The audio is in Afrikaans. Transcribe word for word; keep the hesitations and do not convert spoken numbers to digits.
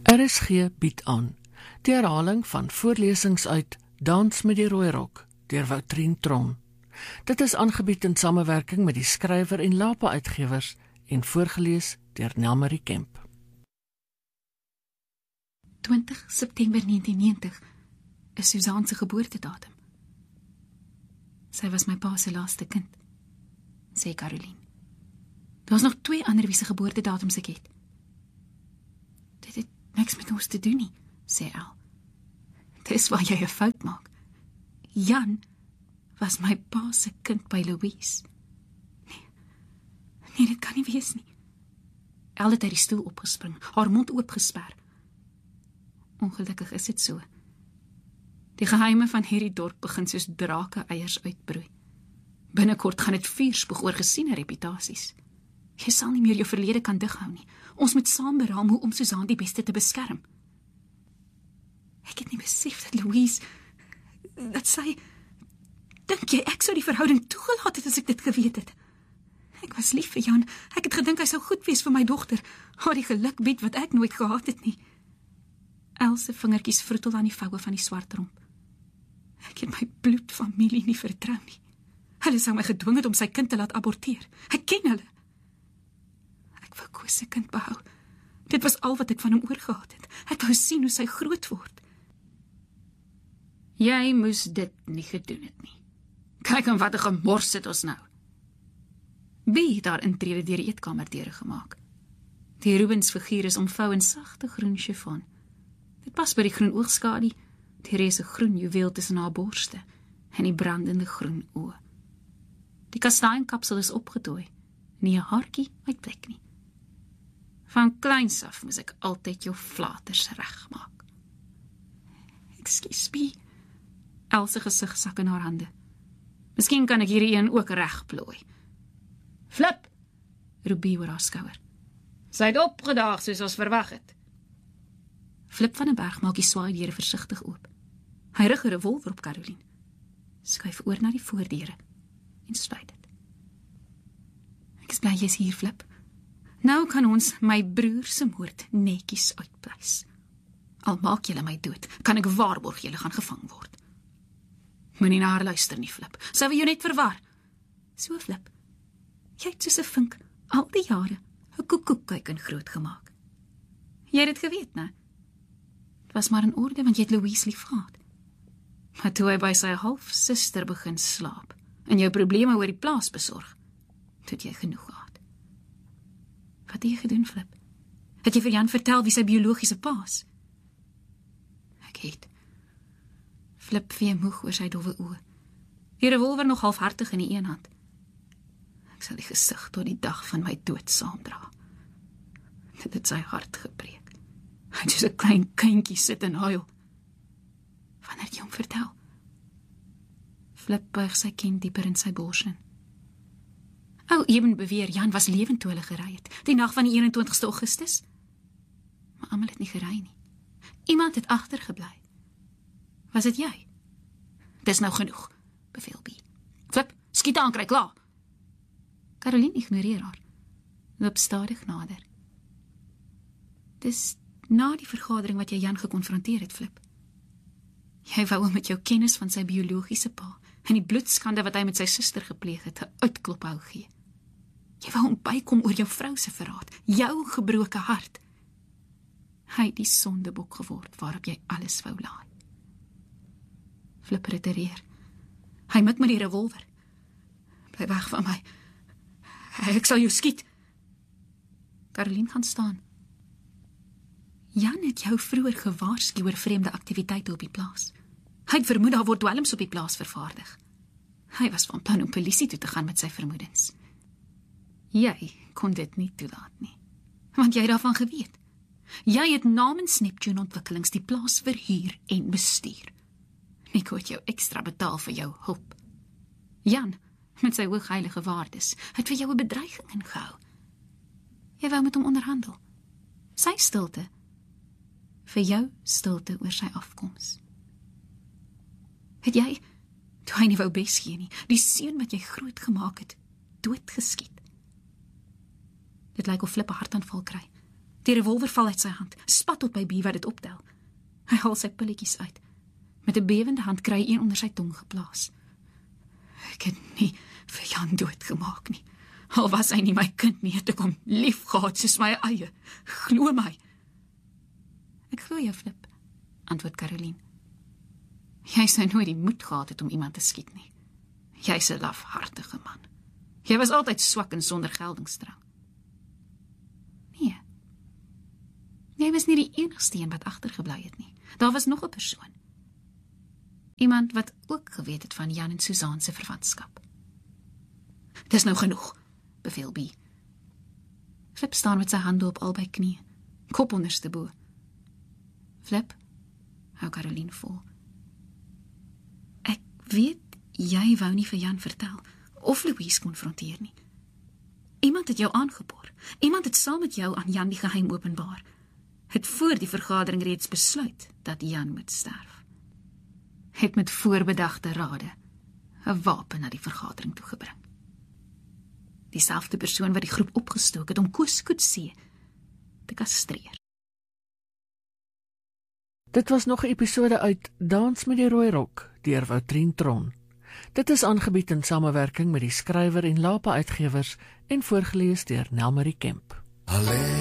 R S G bied aan die herhaling van voorlesings uit Dans met die Rooi Rok deur Woutrien Tron. Dit is aangebied in samewerking met die skrywer en Lapa Uitgewers en voorgelees deur Nelmarie Kemp. twintig September negentien negentig is Suzanne se geboortedatum. Sy was my pa se laaste kind, sê Caroline. Daar was nog twee ander wie se geboortedatums ek het. Dit het niks met ons te doen nie, sê Al. Dis waar jy 'n fout maak. Jan was my pa se kind by Louise. Nee, nee, dit kan nie wees nie. El het uit die stoel opgespring, haar mond oopgesper. Ongelukkig is dit so. Die geheime van hierdie dorp begin soos drake eiers uitbroei. Binnekort gaan dit vuurspoeg oor gesiene reputasies. Jy sal nie meer jou verlede kan dighou nie. Ons moet saam beraam hoe om Suzanne die beste te beskerm. Ek het nie besef dat Louise, dat sy, dink jy ek sou die verhouding toegelaat het as ek dit geweet het? Ek was lief vir Jan, ek het gedink hy sou goed wees vir my dogter, haar die geluk bied wat ek nooit gehad het nie. Else vingertjies vroetel aan die voue van die swart romp. Ek het my bloedfamilie nie vertrou nie. Hulle sou my gedwing het om sy kind te laat aborteer. Ek ken hulle. Ek wou Koos se kind behou. Dit was al wat ek van hom oorgehad het. Ek wou sien hoe sy groot word. Jy moes dit nie gedoen het nie. Kyk aan wat 'n gemors het ons nou. Wie het daar intrede deur die eetkamerdeure gemaak? Die Rubens figuur is omvou in sagte groen chiffon. Dit pas by die groen oogskadie, die reuse groen juweel tussen haar borste en die brandende groen oë. Die kastaankapsel is opgetooi, nie 'n haartjie uit plek nie. Van kleins af moes ek altyd jou flaters regmaak. Excuse me. Else gesig sak in haar hande. Miskien kan ek hierdie een ook regplooi. Flip, roep Bie oor haar skouer. Sy het opgedaag soos ons verwag het. Flip van den Berg maak die swaaideure versigtig oop. Hy rig 'n revolver op Caroline, skuif oor na die voordeure en sluit dit. Ek is bly jy is hier, Flip. Nou kan ons my broer se moord netjies uitpleis. Al maak julle my dood, kan ek waarborg julle gaan gevang word. Moenie na haar luister nie, Flip. Sy wil jou net verwar. So, Flip, jy het soos 'n vink al die jare 'n koekoekkuiken groot gemaak. Jy het dit geweet, né? Het was maar in orde, want jy het Louise lief gehad. Maar toe hy by sy halfsuster begin slaap, en jou probleme oor die plaas besorg, toe het jy genoeg gehad. Wat het jy gedoen, Flip? Het jy vir Jan vertel wie sy biologiese pa is? Ek het. Flip vee moeg oor sy dowwe oë. Die revolver nog halfhartig in die een hand. Ek sal die gesig tot die dag van my dood saamdra. Dit het sy hart gebreek. Hy het soos 'n klein kindjie sit en huil. Wanneer het jy hom vertel? Flip buig sy kin dieper in sy bors in. Ou Eben beweer Jan was lewend toe hulle gery het, die nag van die eenentwintigste Augustus. Maar almal het nie gery nie. Iemand het agtergebly. Was dit jy? Dis nou genoeg, beveel Bie. Flip, skiet aan, kry klaar. Caroline ignoreer haar, loop stadig nader. Dis na die vergadering wat jy Jan gekonfronteer het, Flip. Jy wou hom met jou kennis van sy biologiese pa en die bloedskande wat hy met sy suster gepleeg het, 'n uitklop hou gee. Jy wou hom bykom oor jou vrou se verraad, jou gebroke hart. Hy het die sondebok geword waarop jy alles wou laai. Flip retireer. Hy mik met die revolver. Bly weg van my. Ek sal jou skiet. Caroline gaan staan. Jan het jou vroeër gewaarsku oor vreemde aktiwiteite op die plaas. Hy het vermoed daar word dwelms op die plaas vervaardig. Hy was van plan om polisie toe te gaan met sy vermoedens. Jy kon dit nie toelaat nie, want jy het daarvan geweet. Jy het namens Neptune Ontwikkelings die plaas verhuur en bestuur. Nico het jou ekstra betaal vir jou hulp. Jan, met sy hoogheilige waardes, het vir jou 'n bedreiging ingehou. Jy wou met hom onderhandel. Sy stilte, vir jou stilte oor sy afkoms. Het jy, toe hy nie wou bes gee nie, die seun wat jy groot gemaak het, doodgeskiet? Dit lyk of Flip 'n hartaanval kry. Die revolver val uit sy hand, spat op by Bie wat dit optel. Hy haal sy pilletjies uit. Met 'n bewende hand kry hy een onder sy tong geplaas. Ek het nie vir Jan doodgemaak nie. Al was hy nie my kind nie, het ek hom lief gehad soos my eie. Glo my. Ek glo jou, Flip, antwoord Caroline. Jy sou nooit die moed gehad het om iemand te skiet nie. Jy's 'n lafhartige man. Jy was altyd swak en sonder geldingsdrang. Nee. Jy was nie die enigste een wat agtergebly het nie. Daar was nog 'n persoon. Iemand wat ook geweet het van Jan en Susan se verwantskap. Dis nou genoeg, beveel Bie. Flip staan met sy hande op albei knie, kop onderste bo. Flip, hou Caroline vol. Ek weet, jy wou nie vir Jan vertel, of Louise konfronteer nie. Iemand het jou aangeboor, iemand het saam met jou aan Jan die geheim openbaar, het voor die vergadering reeds besluit dat Jan moet sterf. Het met voorbedagte rade 'n wapen na die vergadering toegebring. Dieselfde persoon wat die groep opgestook het om Koos Coetzee te kastreer. Dit was nog 'n episode uit Dans met die Rooi Rok deur Woutrien Tron. Dit is aangebied in samewerking met die skrywer en Lapa Uitgewers en voorgeles deur Nelmarie Kemp. Alleen.